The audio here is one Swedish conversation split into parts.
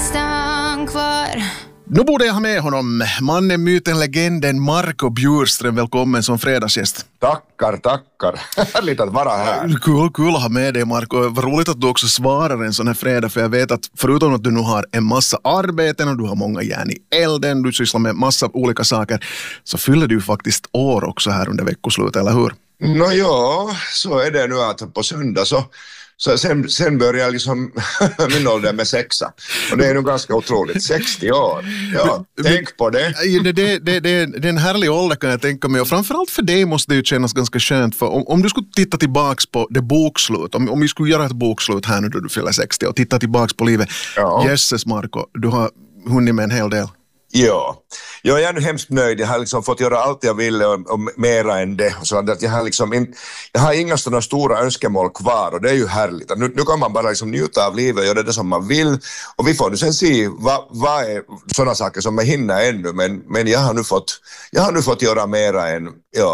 nästan kvar. Nu borde jag ha med honom, mannen, myten, legenden Marco Bjurström. Välkommen som fredagsgäst. Tackar. Härligt att vara här. Kul att ha med dig, Marco. Vad roligt att du också svarar en sån här fredag, för jag vet att förutom att du nu har en massa arbeten och du har många järn i elden, du sysslar med massa olika saker, så fyller du faktiskt år också här under veckoslutet, eller hur? Ja, så är det nu att på söndag så sen börjar jag liksom min ålder med 6. Och det är nog ganska otroligt. 60 år. Ja, tänk på det. Det är en härlig ålder, kan jag tänka mig. Och framförallt för dig måste det ju kännas ganska skönt. För om du skulle titta tillbaks på det bokslut. Om vi skulle göra ett bokslut här nu då du fyller 60 och titta tillbaks på livet. Ja. Jesses, Marco, du har hunnit med en hel del. Ja, jag är nu hemskt nöjd. Jag har liksom fått göra allt jag ville och mera än det. Så att jag har inga sådana stora önskemål kvar, och det är ju härligt. Nu kan man bara liksom njuta av livet och göra det som man vill. Och vi får nu sen se vad är sådana saker som man hinner ännu. Men jag har nu fått göra mera än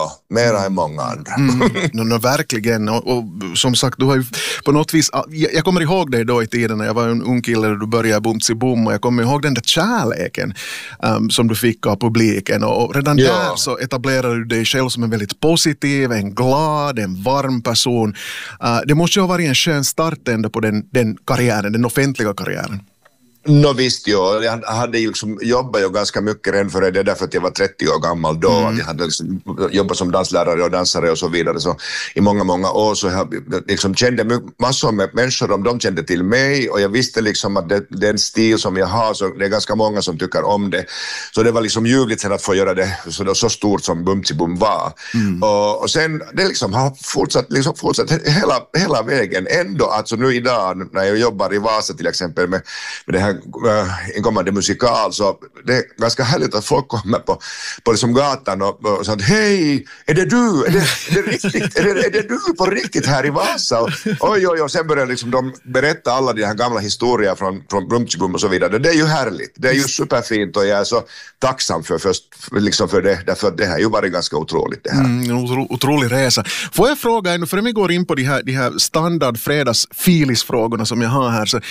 många andra. Verkligen. Och som sagt, du har ju på något vis... Jag kommer ihåg dig då i tiden när jag var en ung kille och du började Bumtsi Bum, och jag kommer ihåg den där kärleken som du fick av publiken, och redan där så etablerade du dig själv som en väldigt positiv, en glad, en varm person. Det måste ju ha varit en skön start ändå på den karriären, den offentliga karriären. Visst, ja. Jag hade liksom jobbat ju ganska mycket redan före det, därför att jag var 30 år gammal då. Jag hade liksom jobbat som danslärare och dansare och så vidare. Så i många år så jag liksom kände massor med människor, de kände till mig, och jag visste liksom att den stil som jag har, så det är ganska många som tycker om det. Så det var liksom ljuvligt sen att få göra det så stort som Bumtsi Bum var. Och sen det liksom har fortsatt hela vägen. Ändå alltså nu idag när jag jobbar i Vasa till exempel med det här en kommande musikal, så det är ganska härligt att folk kommer på liksom gatan och säger: hej, är det du? Är det riktigt? Är det du på riktigt här i Vasa? Och oj, sen börjar liksom de berätta alla de här gamla historier från Bumtsi Bum och så vidare. Det är ju härligt. Det är ju superfint, och jag är så tacksam för det, därför att det här är ju varit ganska otroligt det här. Otrolig resa. Får jag fråga ännu, för vi går in på de här standard fredagsfilisfrågorna som jag har här, så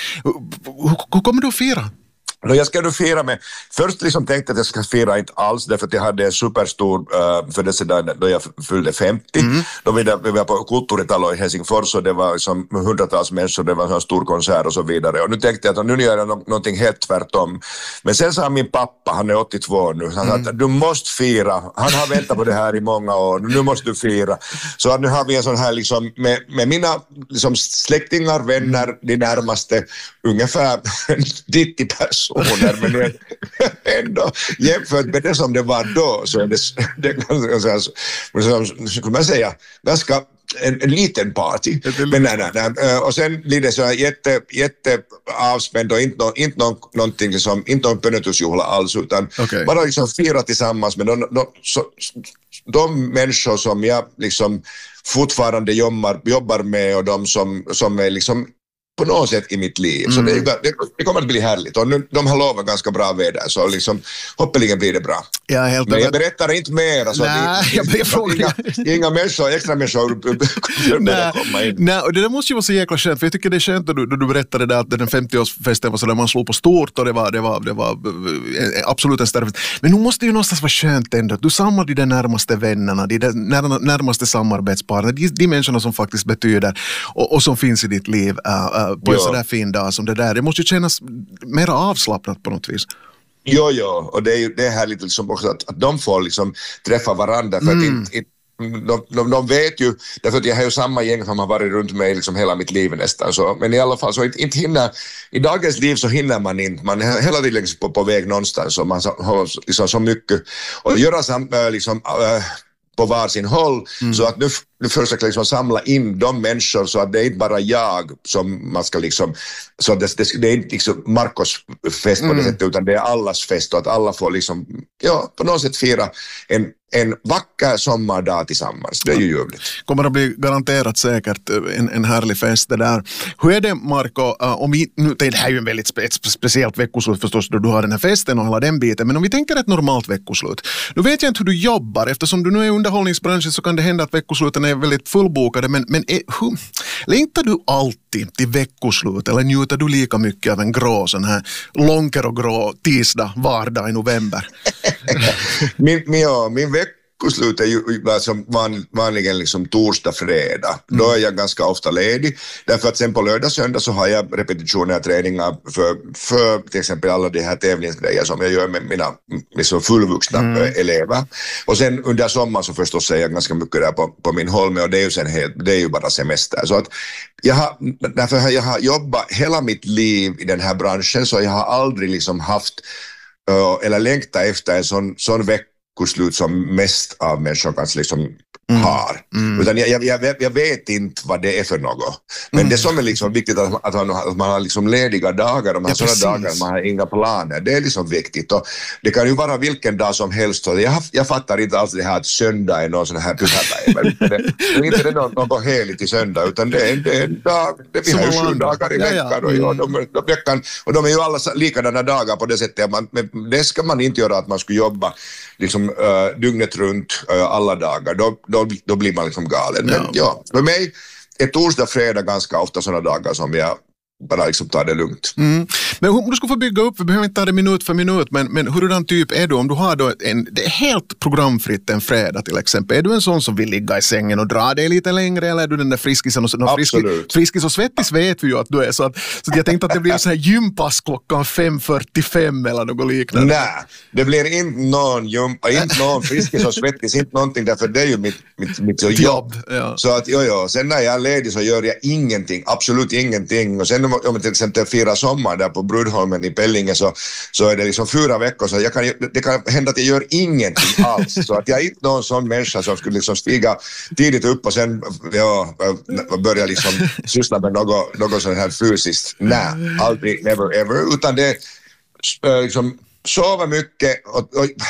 hur kommer du fira? Jag ska nu fira med, först liksom tänkte att jag ska fira inte alls, därför att jag hade en superstor födelsedag då jag fyllde 50. Då vi var på Kulturitalo i Helsingfors, och det var liksom hundratals människor, det var en stor konsert och så vidare. Och nu tänkte jag att nu gör jag någonting helt tvärtom. Men sen sa min pappa, han är 82 nu, han sa att du måste fira. Han har väntat på det här i många år, nu måste du fira. Så att nu har vi en sån här liksom, med mina liksom släktingar, vänner, de närmaste, ungefär 90 personer. Men ändå jämfört med det som det var då, så är det skulle man säga ganska en liten party. Men nej. Och sen blir det så här jätte avspänd, och inte någonting som, inte någon pönötusjuhla alls, utan bara liksom fira tillsammans med de människor som jag liksom fortfarande jobbar med, och de som är liksom på något sätt i mitt liv. Så det kommer att bli härligt. Och nu, de har lovat ganska bra väder, så liksom hoppeligen blir det bra. Men jag berättar inte mer. Alltså, inga människor, extra människor komma in. Nej, och det där måste ju vara så jäkla skönt, för jag tycker det är skönt att du berättade det, att den 50-årsfesten var så där man slog på stort, och det var absolut en större fest. Men nu måste ju någonstans vara skönt ändå. Du samlar de närmaste vännerna, de närmaste samarbetspartnerna, de människorna som faktiskt betyder och som finns i ditt liv på en sådär fin dag som det där. Det måste ju kännas mer avslappnat på något vis. Jo, och det är härligt liksom också att de får liksom träffa varandra, för att de vet ju, därför att jag har ju samma gäng som har varit runt mig liksom hela mitt liv nästan, så, men i alla fall så inte hinner, i dagens liv så hinner man inte, man är hela tiden liksom på väg någonstans, och man har liksom så mycket och göra liksom på varsin håll, så att nu försöker liksom samla in de människor, så att det är inte bara jag som man ska liksom, så att det är inte liksom Marcos fest på det sättet, utan det är allas fest, och att alla får liksom, på något sätt fira en vacker sommardag tillsammans. Det är ju ljuvligt. Kommer att bli garanterat säkert en härlig fest det där. Hur är det, Marco, om vi, nu, det här är ju en väldigt speciellt veckoslut förstås, då du har den här festen och hela den biten, men om vi tänker ett normalt veckoslut. Nu vet jag inte hur du jobbar, eftersom du nu är i underhållningsbranschen, så kan det hända att veckosluten är är väldigt fullbokade, men längtar du alltid till veckoslut eller njuter du lika mycket av en grå sån här långgrå tisdag vardag i november? min veckoslut är ju som vanligen liksom torsdag, fredag. Då är jag ganska ofta ledig. Därför att sen på lördag, söndag så har jag repetitioner och träningar för till exempel alla de här tävlingsgrejer som jag gör med mina liksom fullvuxna elever. Och sen under sommaren så förstås är jag ganska mycket där på min Holme, och det är ju sen det är ju bara semester. Så att därför jag har jobbat hela mitt liv i den här branschen, så jag har aldrig liksom haft eller längtat efter en sån veckoslut som mest av människor kanske liksom har. Utan jag vet inte vad det är för något. Men det som är liksom viktigt att man har liksom lediga dagar, och man har sådana dagar man har inga planer. Det är liksom viktigt. Och det kan ju vara vilken dag som helst. Och jag fattar inte alls det här att söndag är någon sån här pyhäpäivä. Det är inte något heligt i söndag, utan det är en dag. Vi har ju 7 dagar i veckan. Och de är ju alla likadana dagar på det sättet. Det ska man inte göra, att man skulle jobba liksom dygnet runt alla dagar. Då blir man liksom galen. Men för mig är torsdag, fredag ganska ofta sådana dagar som jag bara liksom tar det lugnt. Men om du skulle få bygga upp, vi behöver inte ta det minut för minut, men hurdan typ är du om du har då det är helt programfritt en fredag till exempel? Är du en sån som vill ligga i sängen och dra dig lite längre, eller är du den där friskisen? Friskis och svettis vet vi ju att du är, så jag tänkte att det blir så här gympass klockan 5:45 eller något liknande. Nej, det blir inte någon gympa, inte någon friskis och svettis, inte någonting, därför det är ju mitt jobb. Ja. Så att sen när jag är ledig så gör jag ingenting, absolut ingenting. Och sen om jag till exempel firar sommar där på Brudholmen i Pellinge, så är det liksom 4 veckor, så det kan hända att jag gör ingenting alls. Så att jag är inte någon sån människa som skulle liksom stiga tidigt upp och sen börja liksom syssla med något sånt här fysiskt. Nej, aldrig, never ever. Utan det liksom sova mycket och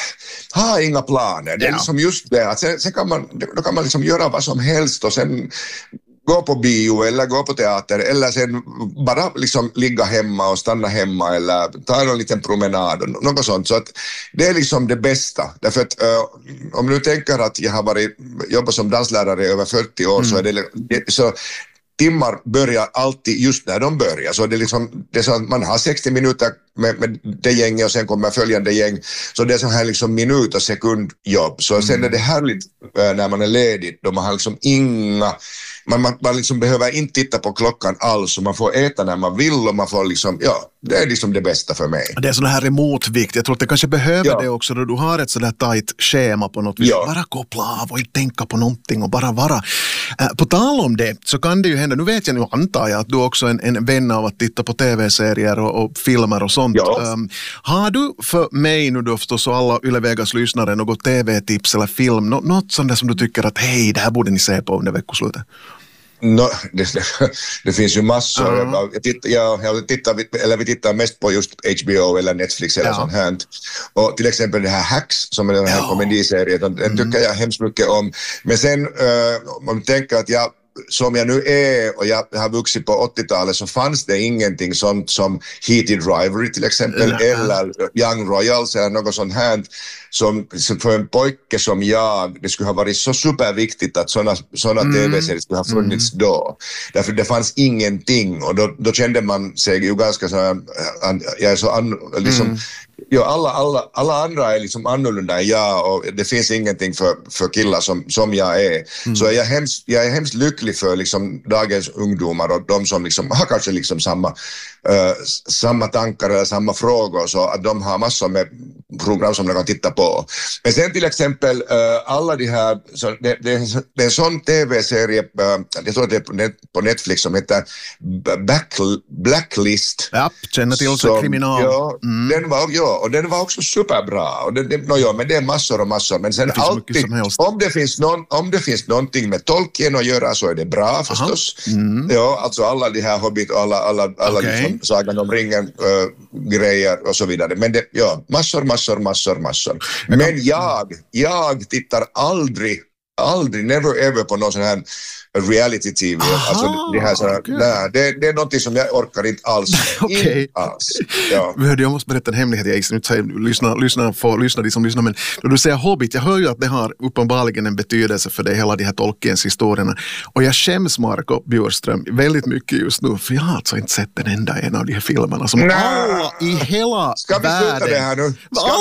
ha inga planer. Det är liksom just det. Att sen kan man liksom göra vad som helst, och sen gå på bio eller gå på teater, eller sen bara liksom ligga hemma och stanna hemma eller ta en liten promenad och något sånt. Så att det är liksom det bästa. Därför att om du tänker att jag har jobbat som danslärare i över 40 år, så är det så timmar börjar alltid just när de börjar. Så det är så att man har 60 minuter med det gänget, och sen kommer följande gäng. Så det är så här liksom minut- och sekundjobb. Så sen är det härligt när man är ledig, då man har liksom man liksom behöver inte titta på klockan alls, och man får äta när man vill, och man får liksom, det är liksom det bästa för mig. Det är sån här remotvikt. Jag tror att det kanske behöver det också, då du har ett sådär tajt schema på något vis. Bara koppla av och inte tänka på någonting och bara vara. På tal om det, så kan det ju hända, nu antar jag att du också är en vän av att titta på tv-serier och filmer och sånt. Har du för mig nu då förstås och alla Yle Vegas lyssnare något tv-tips eller film, något sånt där som du tycker att hej, det här borde ni se på under veckoslutet? Det finns ju massor. Vi tittar mest på just HBO eller Netflix eller sånt här. Och till exempel det här Hacks, som är den här komediserien, den tycker jag hemskt mycket om. Men sen om man tänker att som jag nu är, och jag har vuxit på 80-talet, så fanns det ingenting sånt som Heated Rivalry till exempel, eller Young Royals eller något sånt här, som för en pojke som det skulle ha varit så superviktigt att såna tv-serier skulle ha funnits då. Därför det fanns ingenting, och då kände man sig ju ganska så här, jag är så liksom, alla andra är liksom annorlunda än jag, och det finns ingenting för killar som jag är. Så jag är hemskt lycklig för liksom dagens ungdomar, och de som liksom har kanske liksom samma tankar eller samma frågor, så att de har massor med program som de kan titta på. Men sen till exempel alla de här, det är en sån tv-serie, jag tror att det är på Netflix, som heter Blacklist. Ja, känner till så kriminal. Den var också superbra. Och men det är massor och massor. Men sen alltid, om det finns någonting med Tolkien att göra, så är det bra förstås. Alltså alla de här Hobbit och alla liksom, Sagan om ringen grejer och så vidare. Men massor. Men jag tittar aldrig aldrig, never ever på någon sån här reality-tv. Alltså, det är något som jag orkar inte alls. Okej. Ja. Jag måste berätta en hemlighet. Jag inte säga, lyssna de som lyssnar. Men då du säger Hobbit, jag hör ju att det har uppenbarligen en betydelse för dig, hela de här Tolkiens historierna. Och jag skäms, Marco Bjurström, väldigt mycket just nu. För jag har alltså inte sett en av de här filmerna som alla i hela världen... Ska vi sluta det här nu?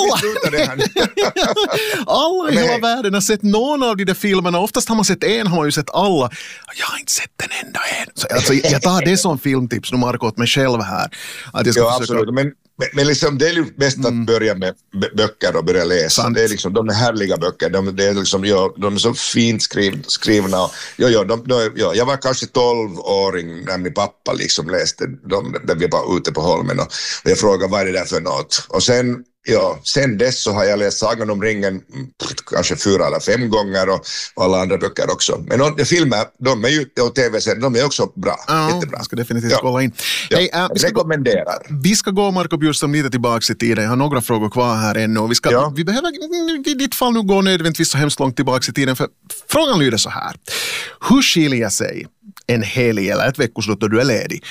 Alla i hela världen har sett någon av de där filmerna. Oftast har man sett en, har man ju sett alla. Jag har inte sett en enda en. Så, alltså, jag tar det som filmtips nu, Marco, åt mig själv här. Att jag ska försöka... absolut. Men liksom, det är ju bäst att börja med böcker och börja läsa. Sant. Det är liksom, de är härliga böcker. De är liksom, de är så fint skrivna. Jag var kanske 12-åring när min pappa liksom läste dem när vi var ute på Holmen. Och jag frågade, vad är det där för något? Och sen dess så har jag läst Sagan om ringen kanske 4 eller 5 gånger och alla andra böcker också. Men de filmer, de är ju, och tv-serier, de är också bra. Jättebra. Jag ska definitivt kolla in. Hej, rekommenderar. Vi ska gå, Marco Bjurström, lite tillbaka i tiden. Jag har några frågor kvar här ännu. Vi behöver i ditt fall nu gå nödvändigtvis så hemskt långt tillbaka i tiden. För frågan lyder så här. Hur skiljer sig en helg eller ett veckoslut då du är ledig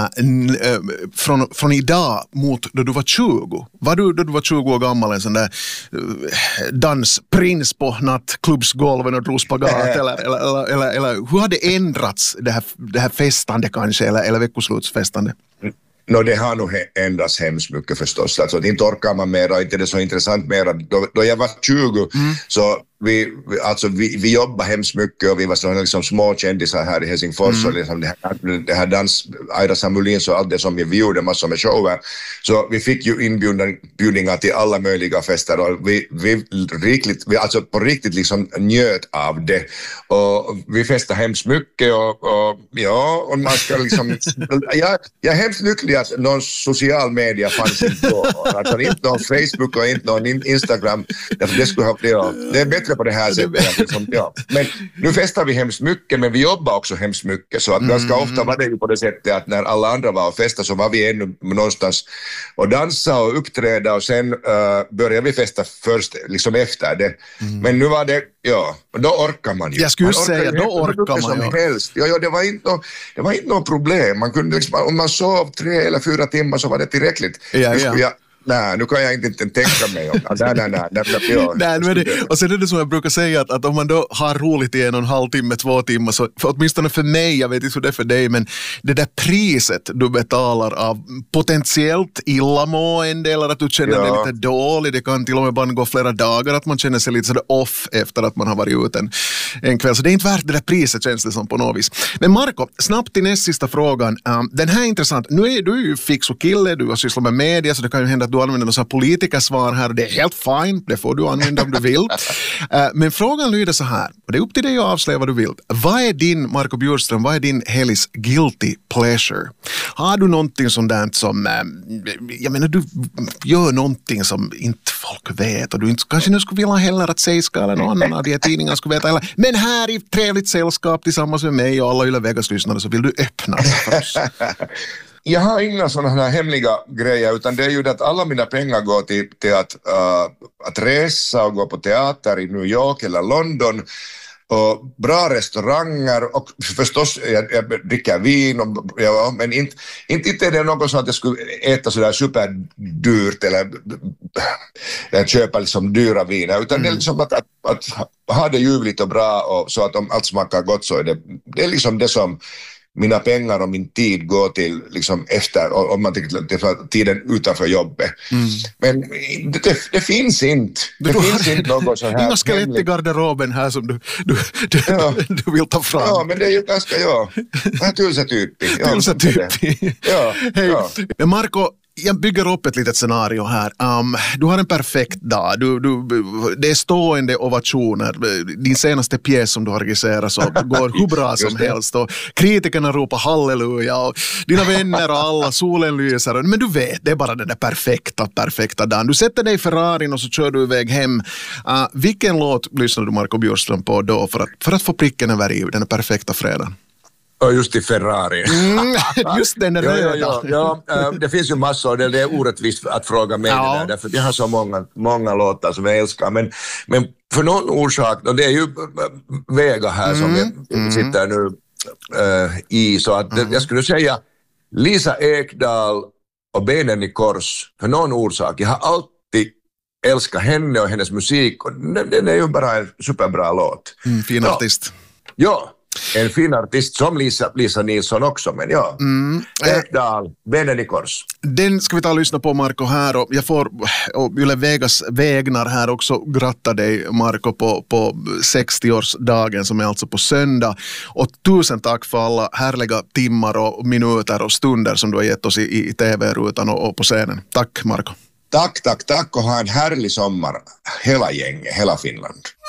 från idag mot då du var 20? Var du då du var 20 år gammal en sån där dansprins på nattklubbsgolven och drog spagat eller hur har det ändrats det här festande kanske eller veckoslutsfestande? Det har nog ändrats hemskt mycket förstås. Alltså, inte orkar man mera, inte det är så intressant mera. Då jag var 20 så vi jobbade hemskt mycket och vi var så liksom små kändisar här i Helsingfors och liksom det här Aida Samulins och allt det som vi gjorde massor med shower. Så vi fick ju inbjudningar till alla möjliga fester och vi alltså på riktigt liksom njöt av det. Och vi festade hemskt mycket och man ska liksom... jag är hemskt lycklig att någon social media fanns inte då. Alltså inte någon Facebook och inte någon Instagram. Därför det skulle ha... Det är bättre på det här sättet. Liksom, Men nu festar vi hemskt mycket, men vi jobbar också hemskt mycket. Så att ganska ofta var det ju på det sättet att när alla andra var och festade så var vi ännu någonstans och dansa och uppträda och sen började vi festa först liksom efter det. Men nu var det, då orkar man ju. Jag skulle säga, då orkar man ju. Helst. Det var inte något problem. Man kunde liksom, om man sov 3 eller 4 timmar så var det tillräckligt. Nej, nu kan jag inte tänka mig om. Nej, och sen är det som jag brukar säga att om man då har roligt i 1,5 timme, 2 timmar så för åtminstone för mig, jag vet inte hur det är för dig, men det där priset du betalar av potentiellt illamående eller att du känner dig lite dålig, det kan till och med bara gå flera dagar att man känner sig lite sådär off efter att man har varit ute en kväll, så det är inte värt det där priset, känns det som på något vis. Men Marco, snabbt till näst sista frågan. Den här är intressant. Nu är du ju fix och kille, du har sysslat med media, så det kan ju hända att du använder några politikersvar här och det är helt fine, det får du använda om du vill. Men frågan lyder så här, och det är upp till dig att avslöja vad du vill. Vad är din, Marco Bjurström, vad är din helgs guilty pleasure? Har du någonting sånt där som, jag menar du gör någonting som inte folk vet och du inte, kanske nu skulle vilja heller att Seiska eller någon annan av de här tidningarna skulle veta, eller, men här i trevligt sällskap tillsammans med mig och alla Yle Vegas-lyssnare så vill du öppna för oss. Jag har inga sådana här hemliga grejer, utan det är ju det att alla mina pengar går till att resa och gå på teater i New York eller London och bra restauranger och förstås jag dricker vin men inte är det något så att jag skulle äta sådär superdyrt eller köpa liksom dyra viner, utan det är liksom att ha det ljuvligt och bra och så att om allt smakar gott så är det är liksom det som mina pengar och min tid går till liksom efter, om man tänker tiden utanför jobbet. Men det finns inte. Det finns inte något så här. Inga skelett i garderoben här som du vill ta fram. Ja, men det är ju ganska, tylsätyyppi. Tylsätyyppi. Hej, Marco, jag bygger upp ett litet scenario här. Du har en perfekt dag. Det är stående ovationer. Din senaste pjäs som du har regisserat så går hur bra som helst. Och kritikerna ropar halleluja. Och dina vänner och alla, solen lyser. Men du vet, det är bara den där perfekta dagen. Du sätter dig i Ferrarin och så kör du iväg hem. Vilken låt lyssnar du, Marco Bjurström, på då för att få pricken över i den perfekta fredagen? Och just i Ferrari. Just den röda. Ja, det finns ju massor, det är orättvist att fråga mig det där, därför jag har så många låtar som jag älskar, men för någon orsak, och det är ju Vega här som jag sitter nu i, så att jag skulle säga Lisa Ekdahl och Benen i kors, för någon orsak. Jag har alltid älskat henne och hennes musik, och den är ju bara en superbra låt. Fin artist. Ja, en fin artist som Lisa Nilsson också, men ja. Ekdahl, Benen i kors. Den ska vi ta och lyssna på, Marco, här, och jag får Yle Vegas vägnar här också gratta dig, Marco, på 60-årsdagen som är alltså på söndag, och tusen tack för alla härliga timmar och minuter och stunder som du har gett oss i tv-rutan och på scenen. Tack, Marco. Tack och ha en härlig sommar, hela gänget, hela Finland.